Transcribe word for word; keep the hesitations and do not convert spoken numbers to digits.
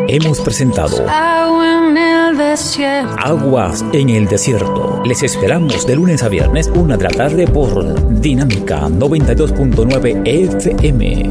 Hemos presentado Aguas en el Desierto. Les esperamos de lunes a viernes, una de la tarde por Dinámica noventa y dos punto nueve F M.